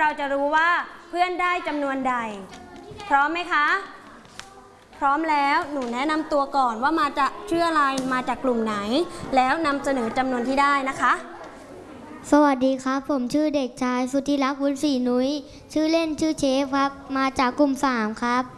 เราจะรู้ว่าเพื่อนได้จำนวนใดพร้อมไหมคะพร้อมแล้วหนูแนะนำตัวก่อนว่ามาจากชื่ออะไรมาจากกลุ่มไหนแล้วนำเสนอจำนวนที่ได้นะคะสวัสดีครับผมชื่อเด็กชายสุธิรักษ์ วุฒิศรีนุ้ยชื่อเล่นชื่อเชฟครับมาจากกลุ่ม3ครับ